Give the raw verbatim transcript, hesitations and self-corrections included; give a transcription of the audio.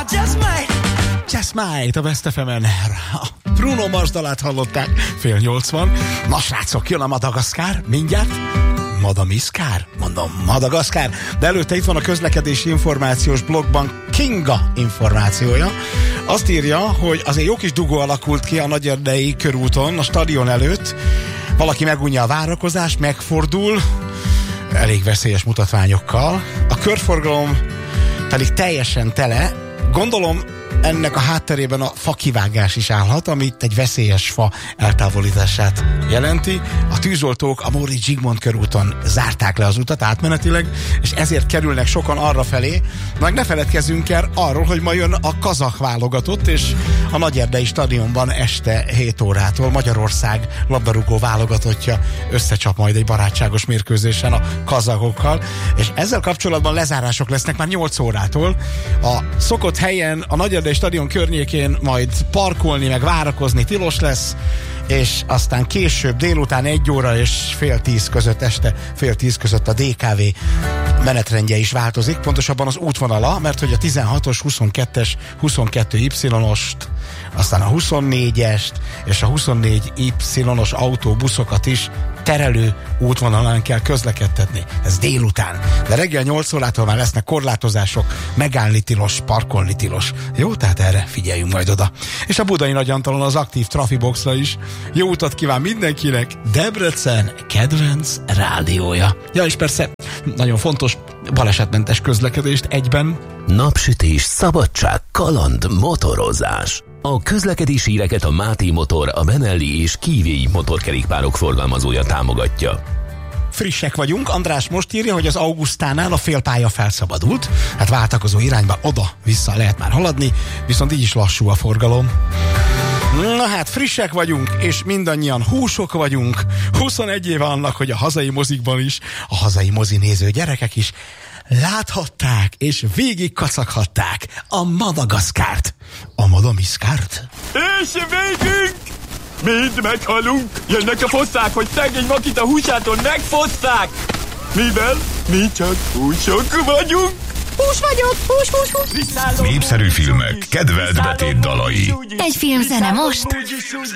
just might. Just might, a Best ef emen. Bruno Mars dalát hallották, fél nyolcvan. Na srácok, jön a Madagaszkár, mindjárt. Madamiszkár? Mondom, Madagaszkár. De előtte itt van a közlekedési információs blogban Kinga információja. Azt írja, hogy azért jó kis dugó alakult ki a Nagyerdei körúton, a stadion előtt. Valaki megunja a várakozást, megfordul, elég veszélyes mutatványokkal. A körforgalom pedig teljesen tele. Gondolom, ennek a hátterében a fakivágás is állhat, amit egy veszélyes fa eltávolítását jelenti. A tűzoltók a Móricz Zsigmond körúton zárták le az utat átmenetileg, és ezért kerülnek sokan arra felé. Meg ne feledkezzünk el arról, hogy ma jön a kazah válogatott, és a Nagyerdei stadionban este hét órától Magyarország labdarúgó válogatottja összecsap majd egy barátságos mérkőzésen a kazahokkal, és ezzel kapcsolatban lezárások lesznek már nyolc órától. A szokott helyen a Nagyerdei stadion környékén majd parkolni, meg várakozni tilos lesz, és aztán később délután egy óra és fél tíz között, este fél tíz között a dé ká vé menetrendje is változik, pontosabban az útvonala, mert hogy a tizenhatos, huszonkettes, huszonkettő Y-ost, aztán a huszonnégyest és a huszonnégy Y-os autóbuszokat is terelő útvonalán kell közlekedtetni. Ez délután. De reggel nyolc órától már lesznek korlátozások, megállni tilos, parkolni tilos. Jó, tehát erre figyeljünk majd oda. És a Budai Nagy Antalon az aktív Trafiboxra is. Jó utat kíván mindenkinek, Debrecen kedvenc rádiója. Ja, és persze, nagyon fontos, balesetmentes közlekedést egyben. Napsütés, szabadság, kaland, motorozás. A közlekedési híreket a Máté Motor, a Benelli és Kívéi motorkerékpárok forgalmazója támogatja. Frissek vagyunk. András most írja, hogy az Augustánál a félpálya felszabadult. Hát váltakozó irányba oda-vissza lehet már haladni, viszont így is lassú a forgalom. Na hát, frissek vagyunk, és mindannyian húsok vagyunk. huszonegy éve annak, hogy a hazai mozikban is, a hazai mozinéző gyerekek is láthatták és végig kacaghatták a Madagaszkárt. A Madamiszkárt. És végünk! Mind meghalunk! Jönnek a fosszák, hogy szegény Makita húsától megfosszák! Mivel mi csak húsok vagyunk! Hús vagyok! Hús, hús, hús! Népszerű filmek, kedvelt betét dalai. Egy filmzene most!